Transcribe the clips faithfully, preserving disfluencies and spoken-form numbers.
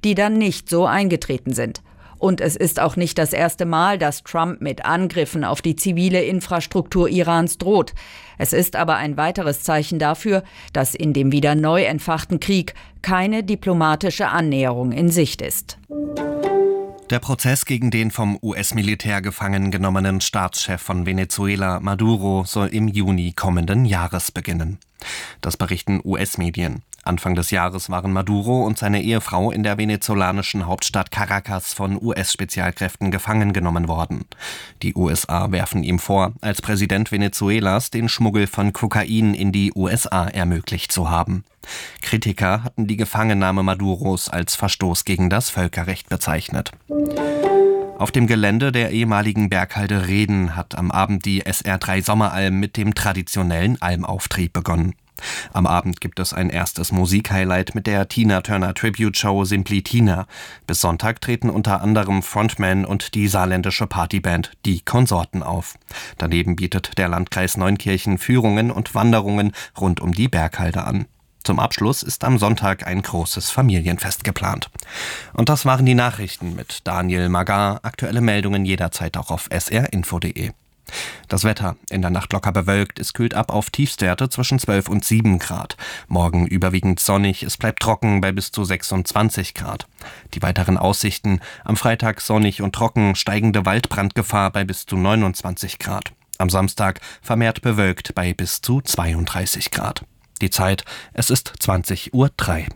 die dann nicht so eingetreten sind. Und es ist auch nicht das erste Mal, dass Trump mit Angriffen auf die zivile Infrastruktur Irans droht. Es ist aber ein weiteres Zeichen dafür, dass in dem wieder neu entfachten Krieg keine diplomatische Annäherung in Sicht ist. Der Prozess gegen den vom U S-Militär gefangen genommenen Staatschef von Venezuela, Maduro, soll im Juni kommenden Jahres beginnen. Das berichten U S-Medien. Anfang des Jahres waren Maduro und seine Ehefrau in der venezolanischen Hauptstadt Caracas von U S-Spezialkräften gefangen genommen worden. Die U S A werfen ihm vor, als Präsident Venezuelas den Schmuggel von Kokain in die U S A ermöglicht zu haben. Kritiker hatten die Gefangennahme Maduros als Verstoß gegen das Völkerrecht bezeichnet. Auf dem Gelände der ehemaligen Berghalde Rheden hat am Abend die S R drei Sommeralm mit dem traditionellen Almauftrieb begonnen. Am Abend gibt es ein erstes Musikhighlight mit der Tina Turner Tribute Show Simply Tina. Bis Sonntag treten unter anderem Frontman und die saarländische Partyband Die Konsorten auf. Daneben bietet der Landkreis Neunkirchen Führungen und Wanderungen rund um die Berghalde an. Zum Abschluss ist am Sonntag ein großes Familienfest geplant. Und das waren die Nachrichten mit Daniel Magar. Aktuelle Meldungen jederzeit auch auf s r info punkt de. Das Wetter: In der Nacht locker bewölkt, es kühlt ab auf Tiefstwerte zwischen zwölf und sieben Grad. Morgen überwiegend sonnig, es bleibt trocken bei bis zu sechsundzwanzig Grad. Die weiteren Aussichten: Am Freitag sonnig und trocken, steigende Waldbrandgefahr bei bis zu neunundzwanzig Grad. Am Samstag vermehrt bewölkt bei bis zu zweiunddreißig Grad. Die Zeit: Es ist zwanzig Uhr drei.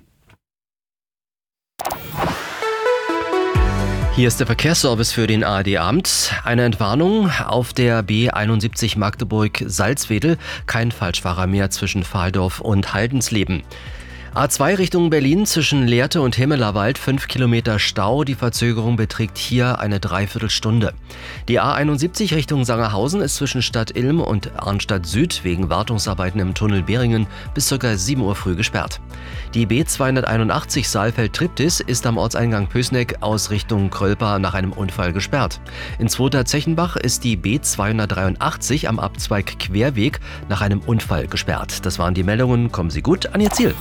Hier ist der Verkehrsservice für den A R D-Abend. Eine Entwarnung auf der B einundsiebzig Magdeburg-Salzwedel. Kein Falschfahrer mehr zwischen Valdorf und Haldensleben. A zwei Richtung Berlin zwischen Lehrte und Himmelerwald, fünf Kilometer Stau. Die Verzögerung beträgt hier eine Dreiviertelstunde. Die A einundsiebzig Richtung Sangerhausen ist zwischen Stadt Ilm und Arnstadt Süd wegen Wartungsarbeiten im Tunnel Beringen bis ca. sieben Uhr früh gesperrt. Die B zweihunderteinundachtzig Saalfeld-Triptis ist am Ortseingang Pößneck aus Richtung Krölper nach einem Unfall gesperrt. In Zweiter Zechenbach ist die B zweihundertdreiundachtzig am Abzweig Querweg nach einem Unfall gesperrt. Das waren die Meldungen. Kommen Sie gut an Ihr Ziel.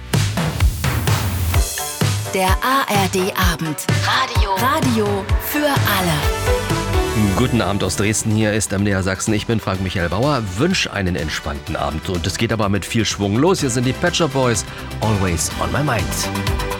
Der A R D-Abend. Radio. Radio für alle. Guten Abend aus Dresden, hier ist M D R Sachsen. Ich bin Frank Michael Bauer, wünsche einen entspannten Abend. Und es geht aber mit viel Schwung los. Hier sind die Pet Shop Boys, Always on my mind.